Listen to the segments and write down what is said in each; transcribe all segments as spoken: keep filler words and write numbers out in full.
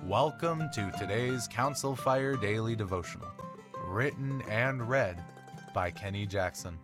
Welcome to today's Council Fire Daily Devotional, written and read by Kenny Jackson.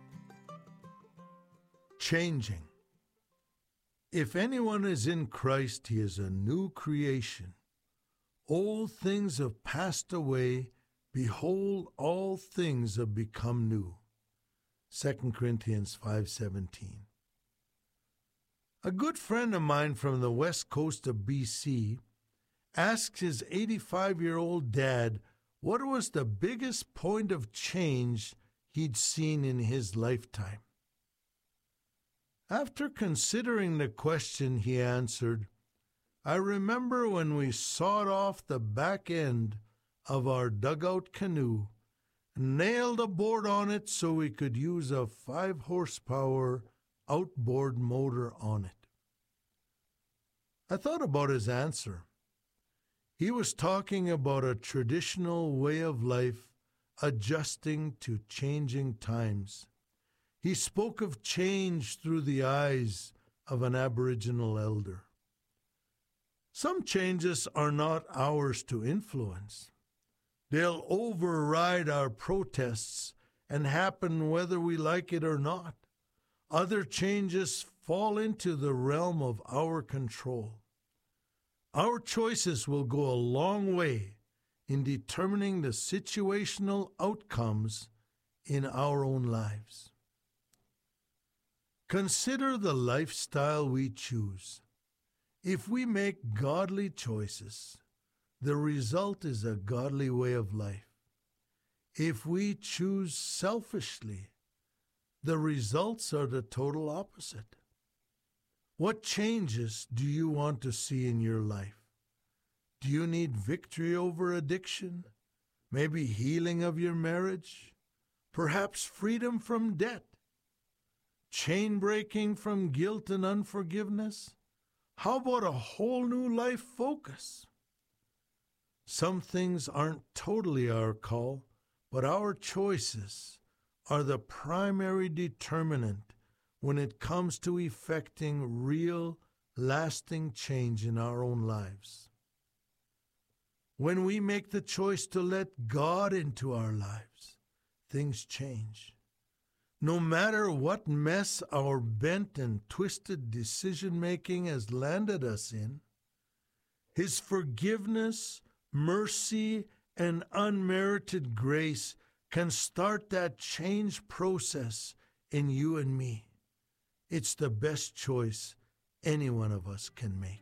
Changing. If anyone is in Christ, he is a new creation. Old things have passed away. Behold, all things have become new. Second Corinthians five seventeen. A good friend of mine from the west coast of B C asked his eighty-five-year-old dad what was the biggest point of change he'd seen in his lifetime. After considering the question, he answered, "I remember when we sawed off the back end of our dugout canoe and nailed a board on it so we could use a five horsepower outboard motor on it." I thought about his answer. He was talking about a traditional way of life adjusting to changing times. He spoke of change through the eyes of an Aboriginal elder. Some changes are not ours to influence. They'll override our protests and happen whether we like it or not. Other changes fall into the realm of our control. Our choices will go a long way in determining the situational outcomes in our own lives. Consider the lifestyle we choose. If we make godly choices, the result is a godly way of life. If we choose selfishly, the results are the total opposite. What changes do you want to see in your life? Do you need victory over addiction? Maybe healing of your marriage? Perhaps freedom from debt? Chain breaking from guilt and unforgiveness? How about a whole new life focus? Some things aren't totally our call, but our choices are the primary determinant when it comes to effecting real, lasting change in our own lives. When we make the choice to let God into our lives, things change. No matter what mess our bent and twisted decision-making has landed us in, His forgiveness, mercy, and unmerited grace can start that change process in you and me. It's the best choice any one of us can make.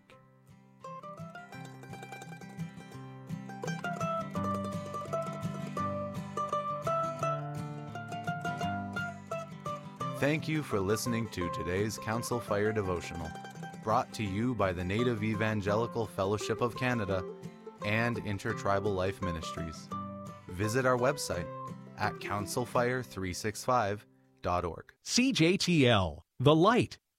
Thank you for listening to today's Council Fire Devotional, brought to you by the Native Evangelical Fellowship of Canada and Intertribal Life Ministries. Visit our website at council fire three sixty-five dot org. C J T L, The Light,